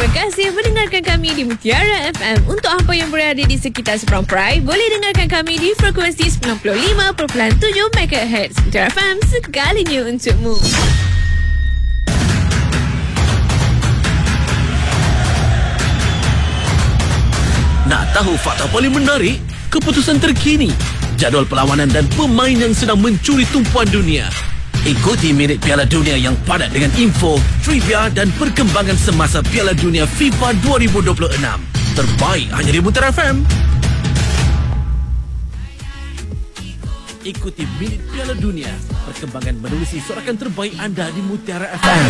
Terima kasih mendengarkan kami di Mutiara FM. Untuk hampa yang berada di sekitar Seberang Perai, boleh dengarkan kami di frekuensi 95.7 MHz. Mutiara FM, segalanya untukmu. Nak tahu fakta paling menarik? Keputusan terkini, jadual perlawanan dan pemain yang sedang mencuri tumpuan dunia. Ikuti minit Piala Dunia yang padat dengan info, trivia dan perkembangan semasa Piala Dunia FIFA 2026. Terbaik hanya di Mutiara FM. Ikuti minit Piala Dunia, perkembangan menerusi sorakan terbaik anda di Mutiara FM.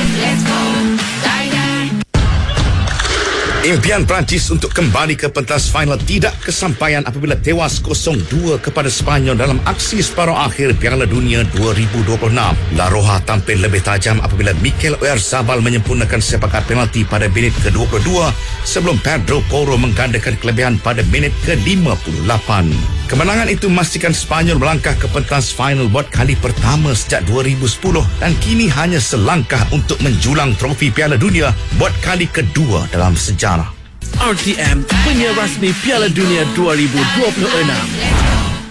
Impian Perancis untuk kembali ke pentas final tidak kesampaian apabila tewas 0-2 kepada Sepanyol dalam aksi separuh akhir Piala Dunia 2026. La Roja tampil lebih tajam apabila Mikel Oyarzabal menyempurnakan sepakat penalti pada minit ke-22 sebelum Pedro Porro menggandakan kelebihan pada minit ke-58. Kemenangan itu memastikan Sepanyol melangkah ke pentas final buat kali pertama sejak 2010 dan kini hanya selangkah untuk menjulang trofi Piala Dunia buat kali kedua dalam sejarah. RTM, penyiar rasmi Piala Dunia 2026.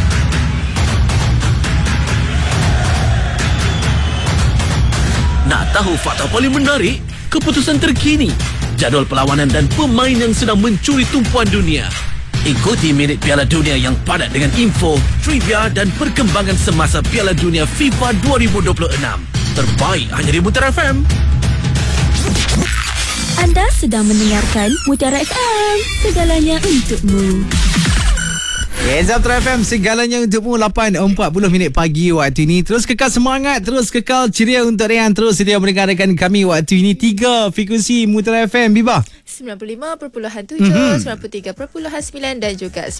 Nak tahu fakta paling menarik? Keputusan terkini, jadual perlawanan dan pemain yang sedang mencuri tumpuan dunia. Ikuti minit Piala Dunia yang padat dengan info, trivia dan perkembangan semasa Piala Dunia FIFA 2026. Terbaik hanya di Mutiara FM. Anda sedang mendengarkan Mutiara FM, segalanya untukmu. Mutiara FM, segalanya untukmu. 8.40 pagi waktu ini. Terus kekal semangat, terus kekal ceria untuk Rian. Terus sedia mendengarkan kami waktu ini. 3 frekuensi Mutiara FM, Biba. 95.7, 93.9 dan juga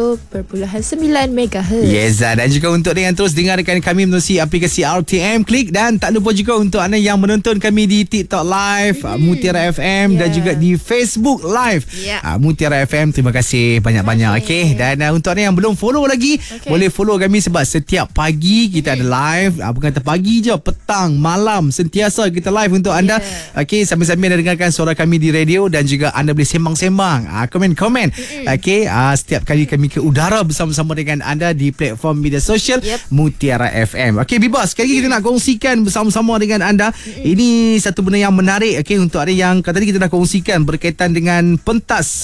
90.9 MHz. Yes, dan juga untuk yang terus dengarkan kami melalui aplikasi RTM Klik, dan tak lupa juga untuk anda yang menonton kami di TikTok Live Mutiara FM dan juga di Facebook Live Mutiara FM. Terima kasih banyak-banyak. Okey, dan untuk anda yang belum follow lagi, boleh follow kami sebab setiap pagi kita ada live. Bukan kata pagi je, petang, malam, sentiasa kita live untuk anda. Okey, sambil-sambil anda dengarkan suara kami di radio dan juga anda boleh sembang-sembang, komen-komen. Okey, setiap kali kami ke udara bersama-sama dengan anda di platform media sosial Mutiara FM. Okey, Biba, sekali lagi kita nak kongsikan bersama-sama dengan anda. Ini satu benda yang menarik, okey, untuk ada yang tadi kita dah kongsikan berkaitan dengan pentas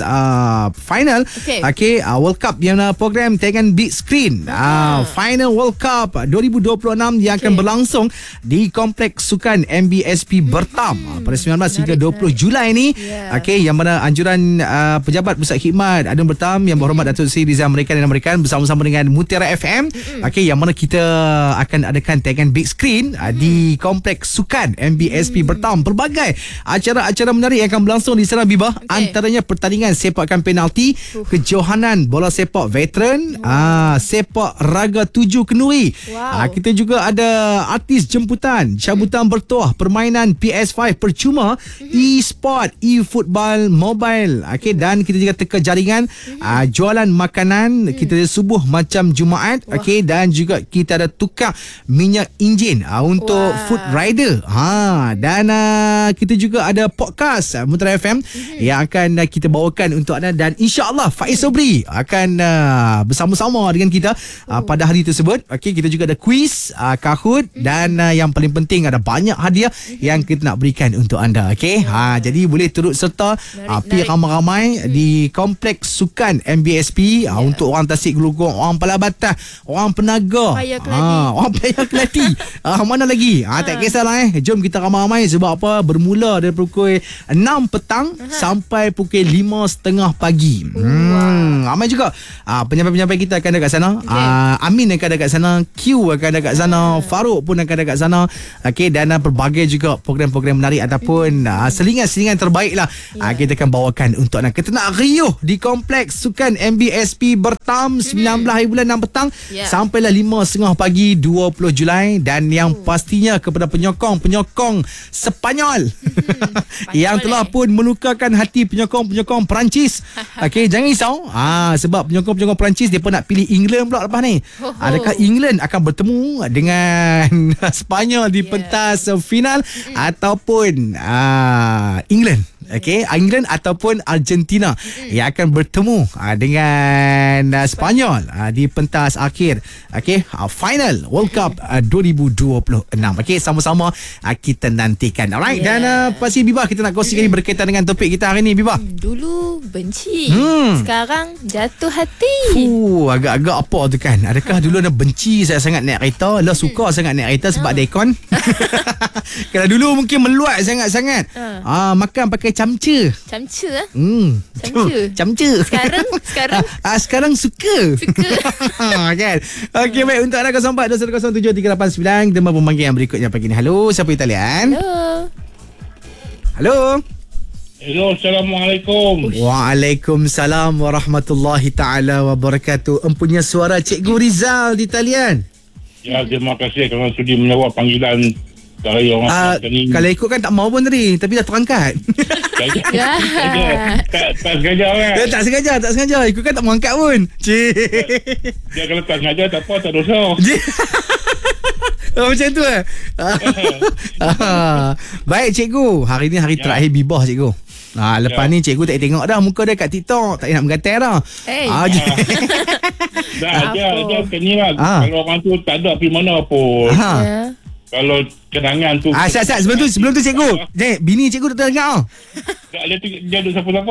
final okey, World Cup yang program tayangan big screen. Final World Cup 2026 yang akan berlangsung di Kompleks Sukan MBSP Bertam pada 19 hingga 20 Julai ni. Okey, yang mana anjuran Pejabat Pusat Khidmat Adun Bertam Yang Berhormat Datuk Seri Rizal Amerikan bersama-sama dengan Mutiara FM, okey, yang mana kita akan adakan tayangan big screen di Kompleks Sukan MBSP Bertam. Pelbagai acara-acara menarik yang akan berlangsung di sana, Biba. Antaranya pertandingan sepakan penalti, kejohanan bola sepak veteran, sepak raga 7 kenduri. Kita juga ada artis jemputan, cabutan bertuah, permainan PS5 percuma, e-sport, e-football, mobile. Okey, dan kita juga teka jaringan jualan makanan. Kita ada subuh macam Jumaat. Okey, dan juga kita ada tukar minyak enjin untuk food rider. Dan kita juga ada podcast Mutiara FM yang akan kita bawakan untuk anda, dan insya-Allah Faiz Sobri akan bersama-sama dengan kita pada hari tersebut. Okey, kita juga ada quiz, Kahoot, dan yang paling penting ada banyak hadiah yang kita nak berikan untuk anda. Okey, jadi boleh turut serta pergi ramai-ramai di Kompleks Sukan MBSP untuk orang Tasik Gelugong, orang Palabata, orang Penaga, orang Paya Kelati, mana lagi, tak kisahlah. Jom kita ramai-ramai. Sebab apa? Bermula dari pukul 6 petang sampai pukul 5.30 pagi. Ramai juga penyampai-penyampai kita akan ada kat sana. Amin akan ada kat sana, Q akan ada kat sana, Farouk pun akan ada kat sana. Okey, dan berbagai juga program-program menarik ataupun selingan-selingan terbaik lah kita akan bawakan untuk anda. Kita nak riuh di Kompleks Sukan MBSP Bertam 19 hari bulan 6 petang sampailah 5.30 pagi 20 Julai. Dan yang pastinya kepada penyokong-penyokong Sepanyol yang telah pun melukakan hati penyokong-penyokong Perancis. Okey, jangan risau. Sebab penyokong-penyokong Perancis dia pun nak pilih England pula lepas ni. Adakah England akan bertemu dengan Sepanyol di pentas final ataupun England Okay, England ataupun Argentina yang akan bertemu dengan Spanyol di pentas akhir final World Cup 2026. Okay, sama-sama kita nantikan. Alright, dan pasti Biba kita nak kongsikan berkaitan dengan topik kita hari ni, Biba. Dulu benci, sekarang jatuh hati. Agak-agak apa tu kan? Adakah dulu dah benci sangat naik kereta, lah suka sangat naik kereta sebab dekon? Kalau dulu mungkin meluat sangat-sangat. Makan pakai camca. Camca? Camca. Sekarang suka. Kan? Okey, baik. Untuk anda 04 207 389 kita memanggil yang berikutnya pagi ni. Halo, siapa di talian? Halo. Hello, Assalamualaikum. Waalaikumsalam warahmatullahi taala wabarakatuh. Empunya suara Cikgu Rizal di talian. Ya, terima kasih kerana sudi menjawab panggilan dari orang ni. Kalau ikut kan tak mau pun tadi, tapi dah terangkat. Tak sengaja kan? Tak sengaja. Ikut kan tak mau angkat pun. Dia kalau tak sengaja tak apa, tak dosa. Macam tu Baik cikgu, hari ni hari terakhir Bibah cikgu. Lepas ni cikgu tak tengok dah muka dia kat TikTok. Tak nak menggatai dah. Dia kena lah. Kalau orang tu tak ada pergi mana pun. Kalau kenangan tu sebelum tu cikgu, bini cikgu tak dengar. Dia duduk siapa-siapa.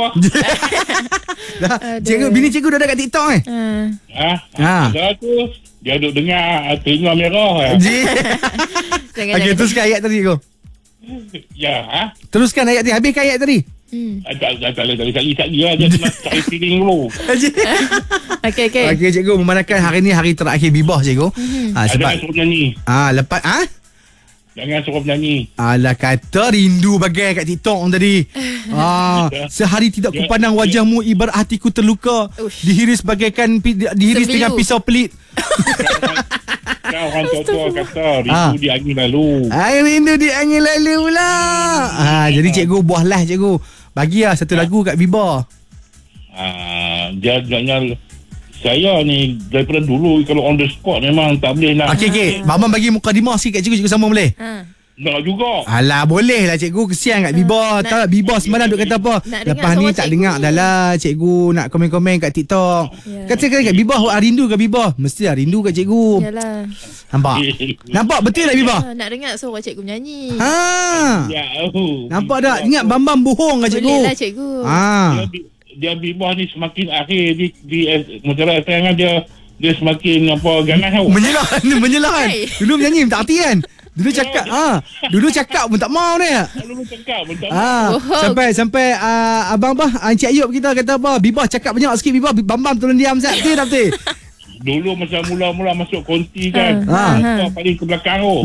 Cikgu, bini cikgu dah ada kat TikTok Dah tu dia duduk dengar telinga merah. Okey, teruskan ayat tadi cikgu. Teruskan ayat tadi. Habiskan ayat tadi. Tak boleh sekali lah. Dia nak cari feeling dulu. Okey cikgu, memandangkan hari ni hari terakhir Bibah cikgu. Sebab jangan suruh menyanyi. Lepas Jangan suruh menyanyi. Alah, kata rindu bagai kat TikTok orang tadi. Sehari tidak kupandang wajahmu, ibarat hatiku terluka. Dihiris bagaikan dengan pisau pelit. Kau orang tua kata rindu di angin lalu. Rindu di angin lalu pula. Jadi cikgu buahlah cikgu. Bagilah satu lagu kat Biba. Dia saya ni daripada dulu kalau on the spot memang tak boleh nak. Okey. Babang bagi mukadimah sikit kat cikgu sama boleh? Nak juga. Alah, boleh lah cikgu. Kesian kat Biba. Tahu tak Biba semalam duk kata apa? Lepas ni tak dengar dah lah cikgu nak komen-komen kat TikTok. Kata kat Biba, rindu kat Biba. Mesti lah rindu kat cikgu. Yalah. Nampak betul tak Biba? Nak dengar suara cikgu menyanyi. Nampak tak? Ingat Bambam bohong kat cikgu. Boleh lah cikgu. Dia Bibah ni semakin akhir di Mutiara FM dia semakin ganas tau. Menyelah. Dulu menyanyi tak arti kan? Dulu cakap pun tak mau ni. Sampai abang Encik Ayub kita kata apa? Bibah cakap banyak sikit Bibah. Bambam turun diam sekejap. Betul. Dulu masa mula-mula masuk konti kan. Paling ke belakang tu.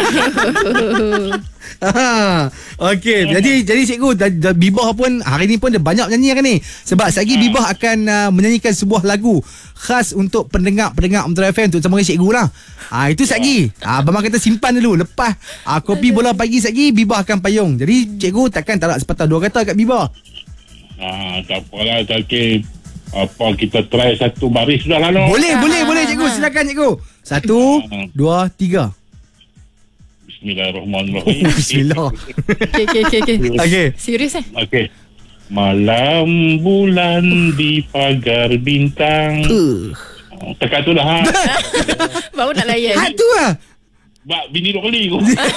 Okey, jadi cikgu Bibah pun hari ni pun dia banyak nyanyi kan ni. Sebab sekejap lagi Bibah akan menyanyikan sebuah lagu khas untuk pendengar Mutiara FM untuk sama dengan cikgu lah. Itu sekejap lagi. Abang kata simpan dulu. Lepas kopi bola pagi sekejap lagi Bibah akan payung. Jadi cikgu takkan tak nak sepatah dua kata kat Bibah. Tak apalah, okey. Kita try satu baris dah lah. Boleh cikgu, silakan cikgu. 1, 2, 3. Bismillahirrahmanirrahim. Bismillah. Okey. Serius Okey. Malam bulan di pagar bintang. Tekat tu lah. Baru nak layan. Tu lah. Bini 2 kali.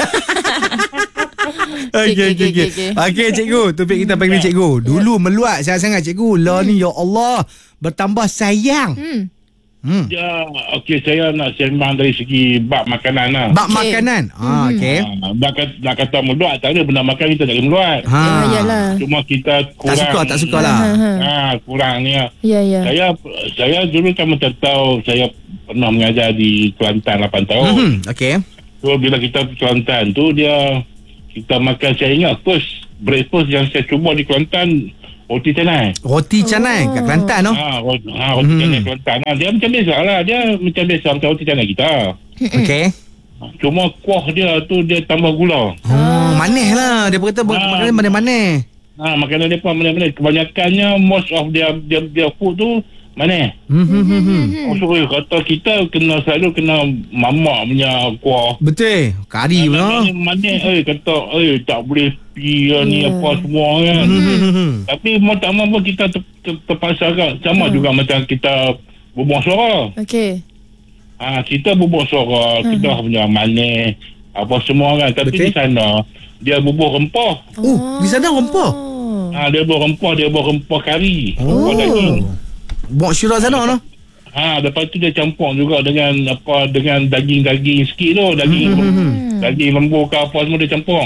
Okey cikgu, topik kita pagi ni cikgu. Dulu meluat sangat cikgu. Lah ni ya Allah bertambah sayang. Ya, okey, saya nak sembang dari segi bab makanan lah. Bab makanan. Okey. Nak kata meluat tak ada, benda makan kita tak boleh meluat. Yalah. Cuma kita kurang. Tak suka lah. Kurang ni. Ya. Saya dulu kan tahu saya pernah mengajar di Kelantan 8 tahun. Okey. So bila kita pergi Kelantan tu kita makan, saya ingat breakfast yang saya cuba di Kelantan roti canai kat Kelantan tu. Roti canai Kelantan. Dia macam biasa lah. Dia macam biasa macam roti canai kita. Okey. Cuma kuah dia tu dia tambah gula. Manis lah. Dia berkata makanan manis. Makanan dia pun manis-manis. Kebanyakannya most of their food tu Mana? So, kata kita selalu kena mamak punya kuah. Betul. Kari pula. Mana kata tak boleh pi ni apa semua kan. Tapi mau tak mau pun kita terpaksa kan. Sama juga macam kita berbual suara. Okey. Kita berbual suara, kita punya manis apa semua kan. Tapi di sana dia bubuh rempah. Di sana rempah. Dia bubuh rempah kari. Rempah daging. Buat syurah sana lah. Lepas tu dia campur juga dengan daging-daging sikit tu, daging lembu ke apa semua dia campur.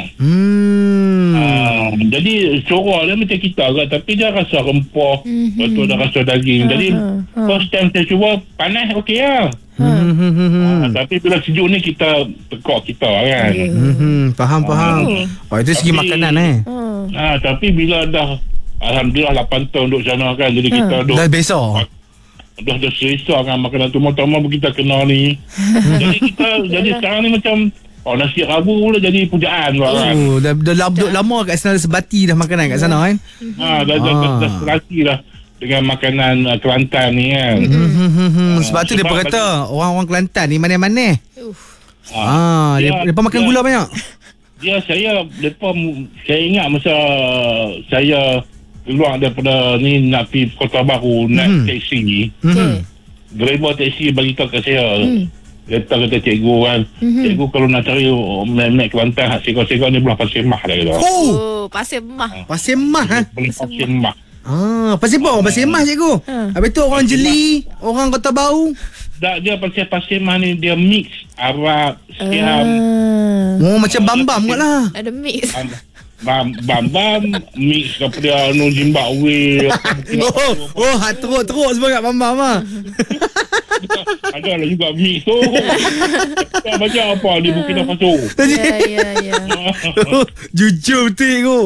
Jadi suara dia macam kita agak, tapi dia rasa rempah, lepas tu dia rasa daging. Jadi first time saya cuba panas okey lah. Tapi bila sejuk ni kita tekok kita kan. Faham. Itu segi makanan tapi bila dah alhamdulillah 8 tahun duduk sana kan, jadi kita duduk dah biasa. Dah selesa kan makanan tu. Pertama kita kena ni. Jadi sekarang ni macam nasi rabu pula jadi pujaan kan. Dah lama kat sana sebati dah makanan kat sana kan. Dah selati dah dengan makanan Kelantan ni kan. Sebab tu dia kata orang-orang Kelantan ni manis-manis. Depa makan gula banyak. Saya ingat masa saya keluar daripada ni nak pergi Kota Baru naik taksi. Driver taksi bagi tahu kat saya. Kata cikgu kan, cikgu kalau nak cari mek Kelantan hak segar-segar ni belah Pasir Mah dah kata. Pasir Mah. Pasir Mah Pasir Mah. Pasir Mah, Pasir Mah cikgu. Habis tu orang Jeli, orang Kota Baru. Dia Pasir Mah ni dia mix Arab, Siam. Macam Bambam kot lah. Ada mix. Bambam mix kepada Zimbabwe. Teruk semua kat Bambam lah. Ada lah juga mix tu. Tak baca apa di Burkina Faso. Ya. Jujur betul tu.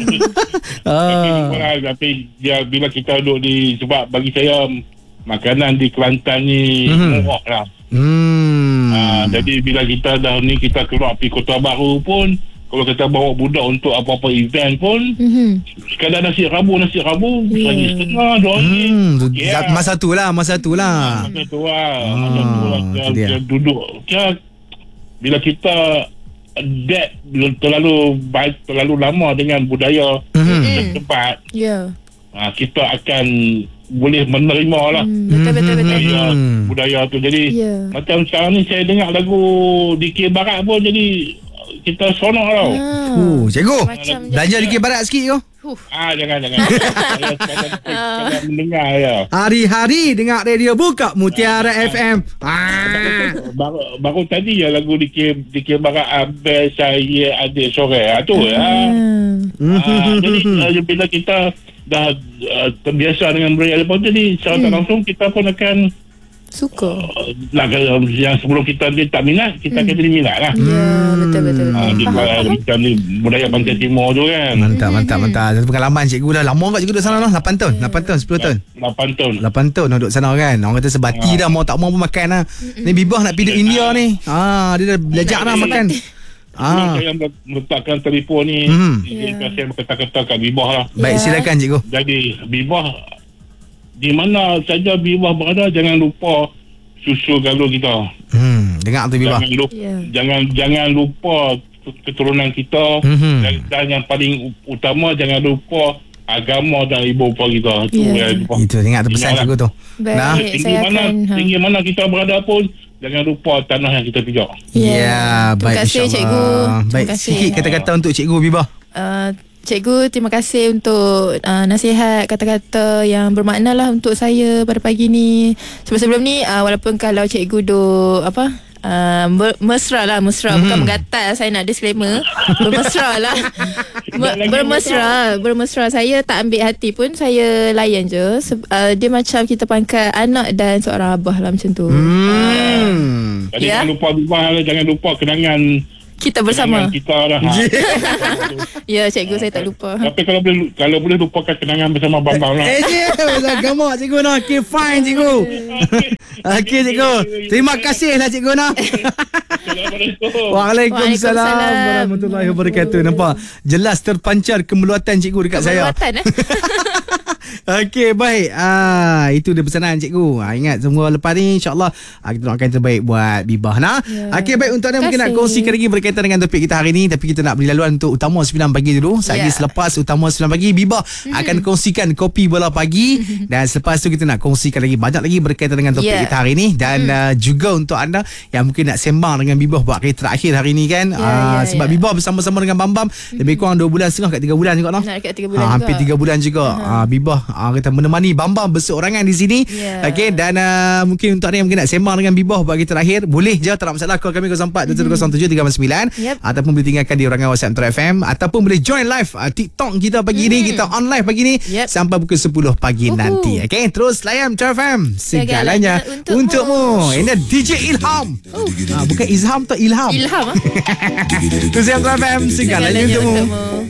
Tapi bila kita duduk di, sebab bagi saya makanan di Kelantan ni murah lah. Jadi bila kita dah ni kita keluar pergi Kota Baru pun, kalau kita bawa budak untuk apa-apa event pun, sekadar nasi rabu RM1.50 RM2. Masa tu lah. Dia duduk bila kita terlalu lama dengan budaya tempat, kita akan boleh menerima lah budaya tu. Jadi macam sekarang ni saya dengar lagu DK Barat pun jadi kita sonok tau. Cikgu, belanja DK Barat sikit tu. Jangan saya mendengar ya. Hari-hari dengar radio buka Mutiara FM. Baru tadi ya lagu DK Barat Abel saya adik sore tu ya. Jadi bila kita dah terbiasa dengan budaya lepas tu, jadi secara tak langsung kita pun akan suka. Yang sebelum kita tak minat, kita akan jadi minat lah. Betul. Macam ni budaya Pantai Timur tu kan. Mantap. Satu pengalaman cikgu dah. Lama kat cikgu duduk sana lah. 8 tahun, 10 tahun. 8 tahun duduk sana kan. Orang kata sebati dah, mau tak mau pun makan lah. Ni Bibah nak pergi duduk India ni. Dia dah belajar lah makan. Saya meletakkan telefon ni. Saya berkata-kata kat Bibah lah. Baik, silakan cikgu. Jadi Bibah, di mana saja Bibah berada, jangan lupa susu galuh kita. Dengar tu Bibah. Jangan lupa keturunan kita. Dan yang paling utama, jangan lupa agama dan ibu bapa kita. Itu dengar tu pesan cikgu tu. Tinggi mana kita berada pun, jangan lupa tanah yang kita pijak. Baik, terima kasih cikgu. Baik, sikit kata-kata untuk cikgu Bibah. Cikgu, terima kasih untuk nasihat, kata-kata yang bermakna lah untuk saya pada pagi ni. Sebelum ni, walaupun kalau cikgu mesra bukan menggatal, saya nak disclaimer. Bermesra lah. Bermesra. Saya tak ambil hati pun, saya layan je. Dia macam kita pangkat anak dan seorang abah lah, macam tu. Jadi jangan lupa kenangan kita bersama. Kita lah. Ya, cikgu, saya tak lupa. Tapi kalau boleh lupakan kenangan bersama Bambang lah. Gamak cikgu nak. Okay, fine cikgu. Okay cikgu. Terima kasih lah cikgu nak. Waalaikumsalam warahmatullahi wabarakatuh. Nampak jelas terpancar kemeluatan cikgu dekat saya. Okey, baik. Itu dia pesanan cikgu. Ingat semua lepas ni insya-Allah kita doakan yang terbaik buat Bibah nah. Okey, baik, untuk anda mungkin nak kongsikan lagi berkaitan dengan topik kita hari ni, tapi kita nak beri laluan untuk Utama 9 pagi dulu. Lagi selepas Utama 9 pagi, Bibah akan kongsikan kopi bola pagi dan selepas tu kita nak kongsikan lagi banyak lagi berkaitan dengan topik kita hari ni dan juga untuk anda yang mungkin nak sembang dengan Bibah buat hari terakhir hari ni kan. Sebab Bibah bersama-sama dengan Bambam lebih kurang 2 bulan setengah kat 3 bulan juga noh. Dekat 3 bulan hampir 3 bulan juga. Bibah kita menemani Bambam berseorangan di sini. Okey, dan mungkin untuk anda yang mungkin nak sembang dengan Bibah buat hari terakhir, boleh je, tak ada masalah. Call kami 04770399 ataupun boleh tinggalkan di rangan WhatsApp Metro FM ataupun boleh join live TikTok kita pagi ni. Kita on live pagi ni sampai pukul 10 pagi nanti. Okey, terus layan Metro FM, segalanya untukmu. Ini DJ Ilham. Bukan Izham, tu Ilham. Terus Metro FM, segalanya untukmu.